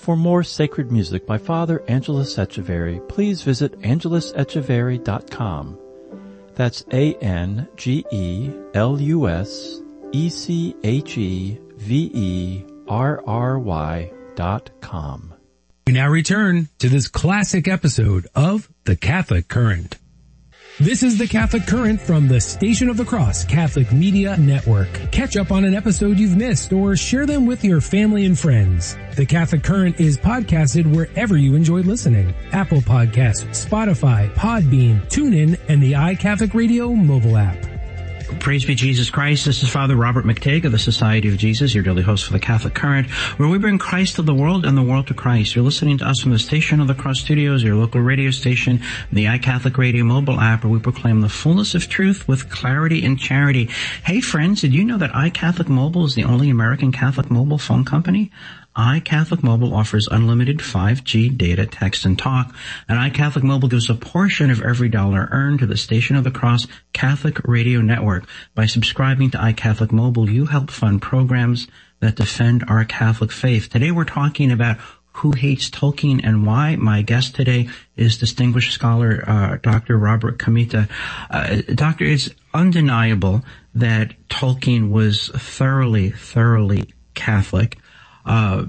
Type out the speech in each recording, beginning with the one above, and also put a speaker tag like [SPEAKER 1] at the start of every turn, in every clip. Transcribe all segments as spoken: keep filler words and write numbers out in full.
[SPEAKER 1] For more sacred music by Father Angelus Echeverry, please visit angelus echeverry dot com. That's A N G E L U S E C H E V E R R Y dot com.
[SPEAKER 2] We now return to this classic episode of The Catholic Current. This is The Catholic Current from the Station of the Cross Catholic Media Network. Catch up on an episode you've missed or share them with your family and friends. The Catholic Current is podcasted wherever you enjoy listening. Apple Podcasts, Spotify, Podbean, TuneIn, and the iCatholic Radio mobile app.
[SPEAKER 3] Praise be Jesus Christ. This is Father Robert McTague of the Society of Jesus, your daily host for the Catholic Current, where we bring Christ to the world and the world to Christ. You're listening to us from the Station of the Cross Studios, your local radio station, the iCatholic Radio mobile app, where we proclaim the fullness of truth with clarity and charity. Hey friends, did you know that iCatholic Mobile is the only American Catholic mobile phone company? iCatholic Mobile offers unlimited five G data, text, and talk. And iCatholic Mobile gives a portion of every dollar earned to the Station of the Cross Catholic Radio Network. By subscribing to iCatholic Mobile, you help fund programs that defend our Catholic faith. Today we're talking about who hates Tolkien and why. My guest today is distinguished scholar uh, Doctor Robert Comita. Uh, doctor, it's undeniable that Tolkien was thoroughly, thoroughly Catholic. Uh,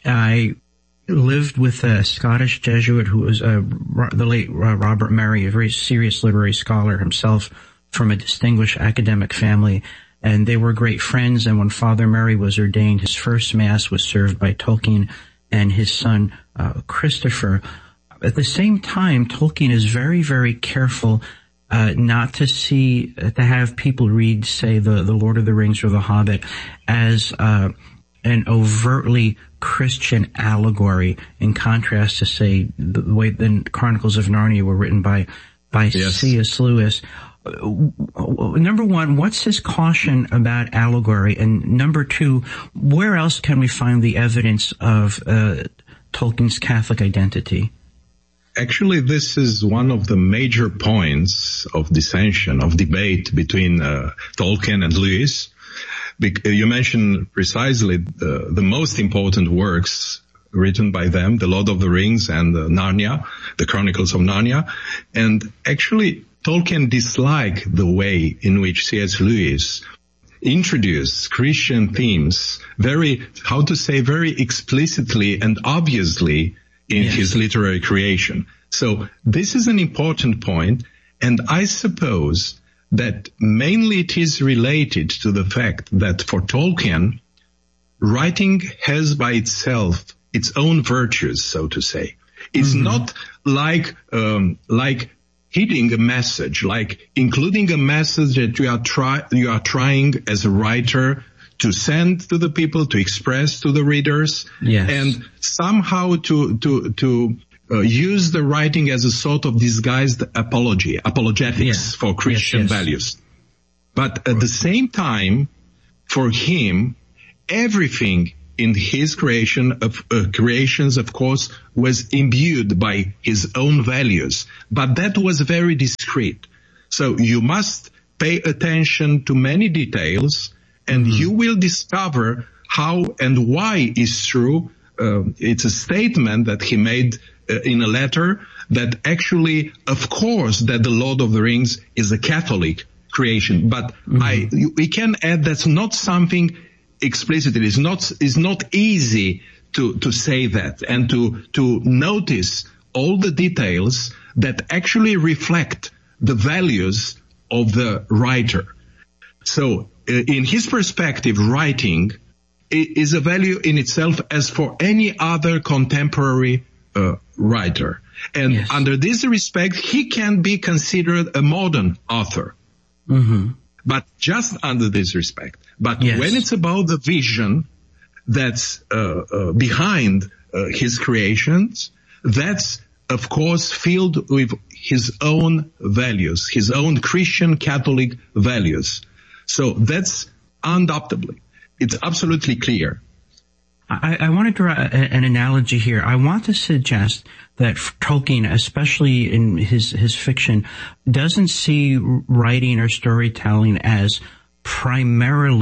[SPEAKER 3] I lived with a Scottish Jesuit who was uh, the late uh, Robert Murray, a very serious literary scholar himself from a distinguished academic family, and they were great friends. And when Father Murray was ordained, his first Mass was served by Tolkien and his son uh, Christopher. At the same time, Tolkien is very, very careful uh not to see, uh, to have people read, say, the, the Lord of the Rings or The Hobbit as uh an overtly Christian allegory, in contrast to, say, the way the Chronicles of Narnia were written by by yes. C S Lewis. Number one, what's his caution about allegory? And number two, where else can we find the evidence of uh, Tolkien's Catholic identity?
[SPEAKER 4] Actually, this is one of the major points of dissension, of debate between uh, Tolkien and Lewis. You mentioned precisely the, the most important works written by them, The Lord of the Rings and uh, Narnia, the Chronicles of Narnia. And actually, Tolkien disliked the way in which C S Lewis introduced Christian themes very, how to say, very explicitly and obviously in yes. his literary creation. So this is an important point, and I suppose that mainly it is related to the fact that for Tolkien, writing has by itself its own virtues, so to say. It's mm-hmm. not like um, like hitting a message, like including a message that you are try you are trying as a writer to send to the people, to express to the readers,
[SPEAKER 3] yes.
[SPEAKER 4] and somehow to to to Uh, use the writing as a sort of disguised apology, apologetics yeah. for Christian yes, yes. values. But at the same time, for him, everything in his creation of uh, creations, of course, was imbued by his own values. But that was very discreet. So you must pay attention to many details, and mm-hmm. you will discover how and why is true. Uh, it's a statement that he made uh, in a letter that actually, of course, that the Lord of the Rings is a Catholic creation. But mm-hmm. I, we can add that's not something explicit. It is not, it's not easy to, to say that and to, to notice all the details that actually reflect the values of the writer. So uh, in his perspective, writing is a value in itself as for any other contemporary uh, writer. And yes. under this respect, he can be considered a modern author.
[SPEAKER 3] Mm-hmm.
[SPEAKER 4] But just under this respect. But
[SPEAKER 3] yes.
[SPEAKER 4] when it's about the vision that's uh, uh, behind uh, his creations, that's, of course, filled with his own values, his own Christian Catholic values. So that's undoubtedly. It's absolutely clear.
[SPEAKER 3] I, I want to draw a, an analogy here. I want to suggest that Tolkien, especially in his, his fiction, doesn't see writing or storytelling as primarily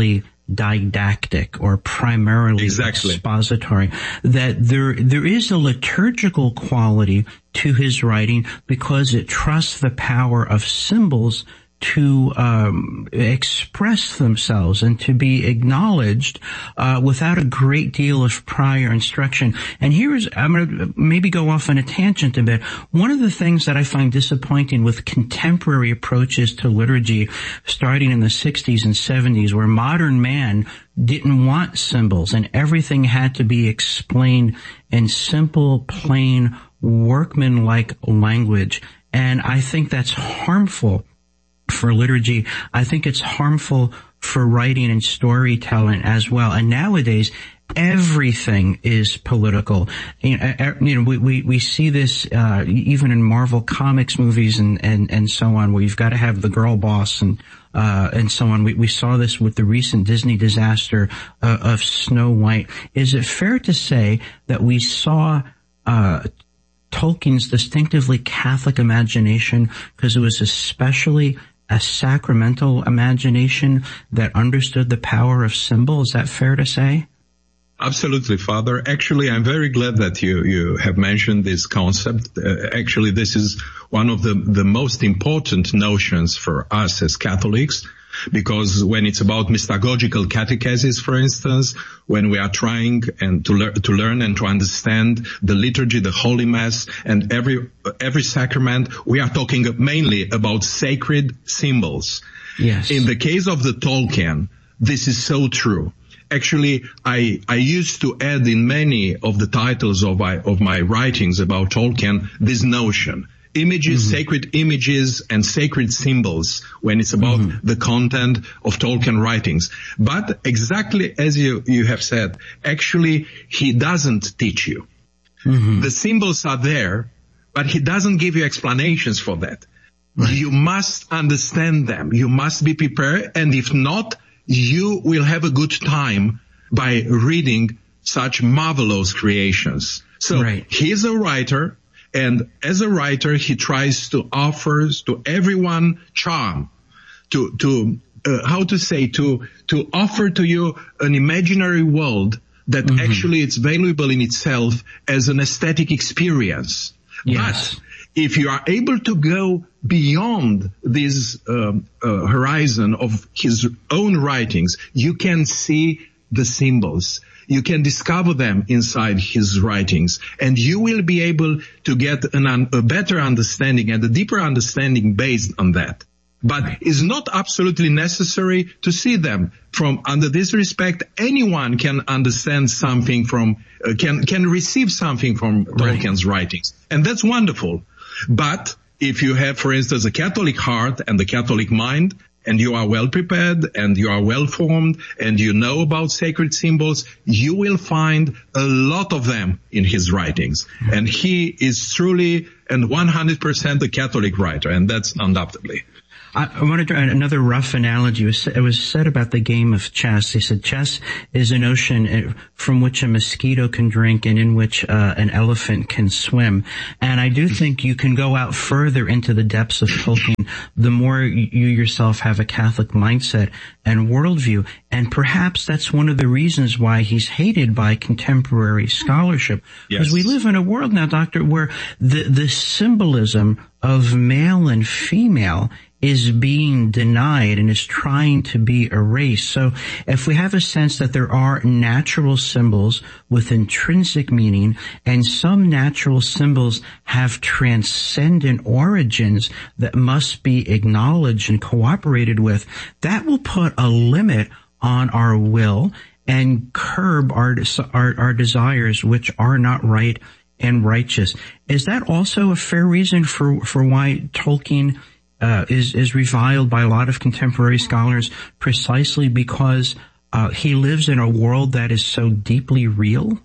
[SPEAKER 3] didactic or primarily
[SPEAKER 4] exactly.
[SPEAKER 3] expository, that there there is a liturgical quality to his writing because it trusts the power of symbols to um, express themselves and to be acknowledged uh, without a great deal of prior instruction. And here is, I'm going to maybe go off on a tangent a bit. One of the things that I find disappointing with contemporary approaches to liturgy starting in the sixties and seventies, where modern man didn't want symbols and everything had to be explained in simple, plain, workmanlike language. And I think that's harmful for liturgy. I think it's harmful for writing and storytelling as well. And nowadays, everything is political. You know, you know we, we, we see this, uh, even in Marvel Comics movies and, and, and so on, where you've got to have the girl boss and, uh, and so on. We, we saw this with the recent Disney disaster, uh, of Snow White. Is it fair to say that we saw, uh, Tolkien's distinctively Catholic imagination because it was especially a sacramental imagination that understood the power of symbol? Is that fair to say?
[SPEAKER 4] Absolutely, Father. Actually, I'm very glad that you, you have mentioned this concept. Uh, actually, this is one of the, the most important notions for us as Catholics, because when it's about mystagogical catechesis, for instance, when we are trying and to learn, to learn and to understand the liturgy, the Holy Mass, and every, every sacrament, we are talking mainly about sacred symbols.
[SPEAKER 3] Yes.
[SPEAKER 4] In the case of the Tolkien, this is so true. Actually, I, I used to add in many of the titles of my, of my writings about Tolkien this notion. Images, mm-hmm. sacred images and sacred symbols when it's about mm-hmm. the content of Tolkien writings. But exactly as you, you have said, actually he doesn't teach you. Mm-hmm. The symbols are there, but he doesn't give you explanations for that. Right. You must understand them. You must be prepared. And if not, you will have a good time by reading such marvelous creations. So right. He's a writer. And as a writer, he tries to offer to everyone charm, to, to, uh, how to say, to, to offer to you an imaginary world that mm-hmm. actually it's valuable in itself as an aesthetic experience.
[SPEAKER 3] Yes.
[SPEAKER 4] But if you are able to go beyond this um, uh, horizon of his own writings, you can see the symbols. You can discover them inside his writings, and you will be able to get an un- a better understanding and a deeper understanding based on that. But it's not absolutely necessary to see them. From under this respect, anyone can understand something from, uh, can can receive something from right. Tolkien's writings, and that's wonderful. But if you have, for instance, a Catholic heart and a Catholic mind, and you are well prepared and you are well formed and you know about sacred symbols, you will find a lot of them in his writings. And he is truly and one hundred percent a Catholic writer, and that's undoubtedly.
[SPEAKER 3] I, I want to draw another rough analogy. It was, it was said about the game of chess. They said chess is an ocean from which a mosquito can drink and in which uh, an elephant can swim. And I do think you can go out further into the depths of Tolkien the more you yourself have a Catholic mindset and worldview. And perhaps that's one of the reasons why he's hated by contemporary scholarship.
[SPEAKER 4] Yes.
[SPEAKER 3] Because we live in a world now, Doctor, where the, the symbolism of male and female is being denied and is trying to be erased. So if we have a sense that there are natural symbols with intrinsic meaning and some natural symbols have transcendent origins that must be acknowledged and cooperated with, that will put a limit on our will and curb our, our, our desires which are not right and righteous. Is that also a fair reason for, for why Tolkien Uh, is, is reviled by a lot of contemporary scholars precisely because uh, he lives in a world that is so deeply real?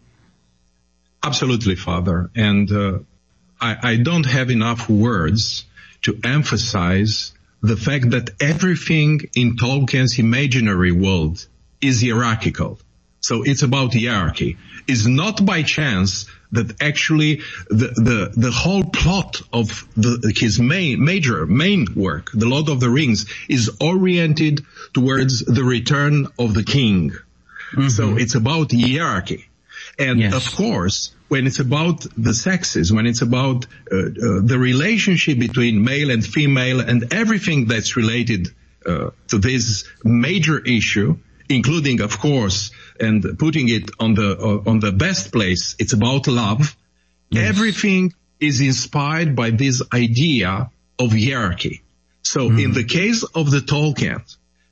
[SPEAKER 4] Absolutely, Father. And uh, I, I don't have enough words to emphasize the fact that everything in Tolkien's imaginary world is hierarchical. So it's about hierarchy. It's not by chance that actually the, the, the whole plot of the, his main, major, main work, The Lord of the Rings, is oriented towards the return of the king. Mm-hmm. So it's about hierarchy. And yes. Of course, when it's about the sexes, when it's about uh, uh, the relationship between male and female and everything that's related uh, to this major issue, including, of course, and putting it on the uh, on the best place, it's about love. Yes. Everything is inspired by this idea of hierarchy. So mm. in the case of the Tolkien,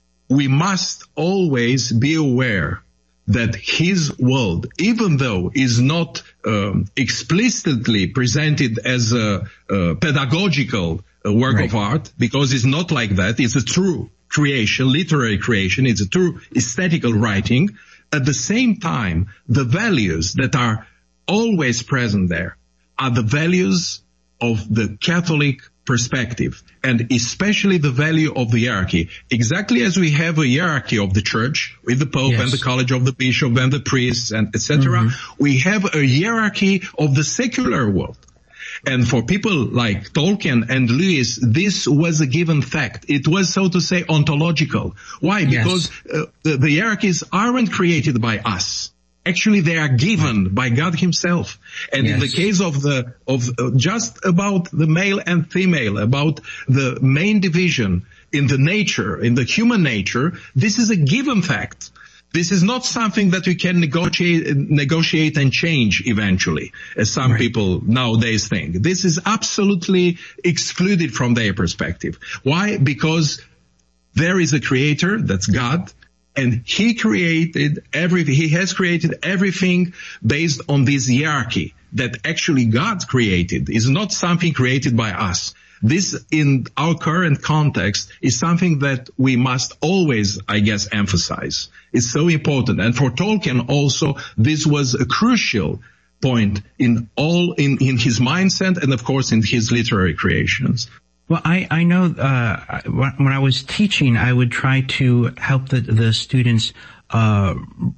[SPEAKER 4] we must always be aware that his world, even though is not um, explicitly presented as a, a pedagogical uh, work right. of art, because it's not like that. It's a true creation, literary creation. It's a true aesthetical writing. At the same time, the values that are always present there are the values of the Catholic perspective, and especially the value of the hierarchy. Exactly as we have a hierarchy of the church with the Pope yes. and the College of the Bishop and the priests and et cetera, mm-hmm. we have a hierarchy of the secular world. And for people like Tolkien and Lewis, this was a given fact. It was, so to say, ontological. Why? Yes. Because uh, the, the hierarchies aren't created by us. Actually, they are given by God himself. And yes. in the case of the, of uh, just about the male and female, about the main division in the nature, in the human nature, this is a given fact. This is not something that we can negotiate, negotiate and change eventually, as some right. people nowadays think. This is absolutely excluded from their perspective. Why? Because there is a creator, that's God, and he created every, he has created everything based on this hierarchy that actually God created. Is not something created by us. This, in our current context, is something that we must always, I guess, emphasize. It's so important. And for Tolkien also, this was a crucial point in all, in, in his mindset and of course in his literary creations.
[SPEAKER 3] Well, I, I know, uh, when I was teaching, I would try to help the, the students, uh,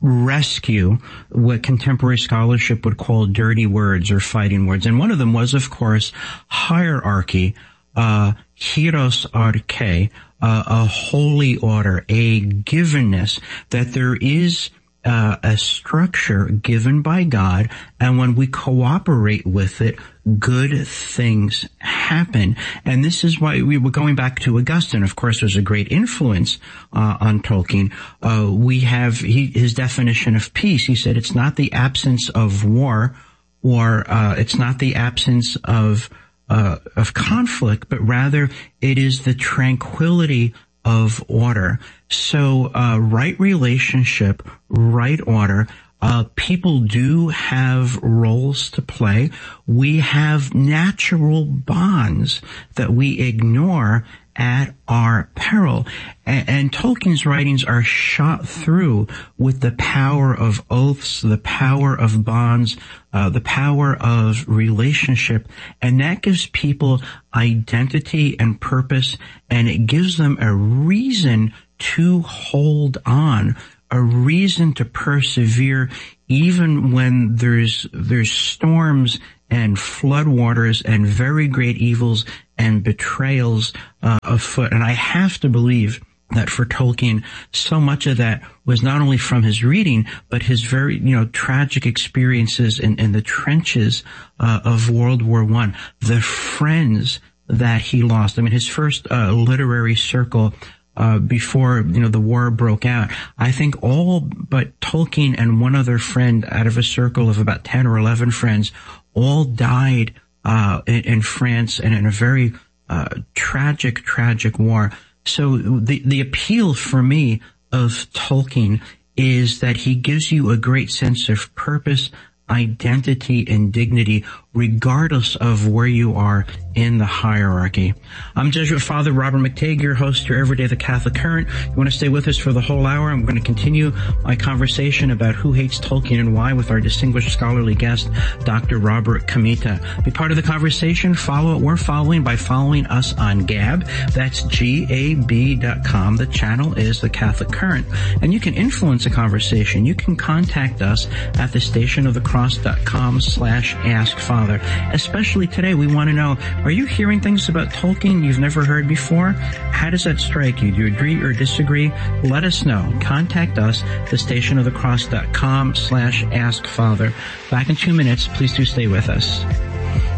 [SPEAKER 3] rescue what contemporary scholarship would call dirty words or fighting words. And one of them was, of course, hierarchy, uh, hieros arche, uh, a holy order, a givenness, that there is Uh, a structure given by God, and when we cooperate with it, good things happen. And this is why we were going back to Augustine, of course, was a great influence uh, on Tolkien. Uh, we have he, his definition of peace. He said it's not the absence of war, or uh, it's not the absence of uh, of conflict, but rather it is the tranquility of order. So, uh, right relationship, right order. Uh, people do have roles to play. We have natural bonds that we ignore at our peril. And, and Tolkien's writings are shot through with the power of oaths, the power of bonds, uh, the power of relationship. And that gives people identity and purpose, and it gives them a reason to hold on, a reason to persevere, even when there's, there's storms and floodwaters and very great evils and betrayals uh, afoot. And I have to believe that for Tolkien, so much of that was not only from his reading, but his very, you know, tragic experiences in, in the trenches uh, of World War One, the friends that he lost. I mean, his first uh, literary circle Uh, before, you know, the war broke out, I think all but Tolkien and one other friend out of a circle of about ten or eleven friends all died, uh, in, in France and in a very, uh, tragic, tragic war. So the, the appeal for me of Tolkien is that he gives you a great sense of purpose, identity and dignity regardless of where you are in the hierarchy. I'm Jesuit Father Robert McTague, your host here every day, The Catholic Current. You want to stay with us for the whole hour? I'm going to continue my conversation about who hates Tolkien and why with our distinguished scholarly guest, Doctor Robert Comita. Be part of the conversation. Follow what we're following by following us on Gab. That's G A B dot com. The channel is The Catholic Current. And you can influence the conversation. You can contact us at the station of the cross dot com slash ask father. Especially today, we want to know, are you hearing things about Tolkien you've never heard before? How does that strike you? Do you agree or disagree? Let us know. Contact us, the station of the cross dot com slash ask father. Back in two minutes. Please do stay with us.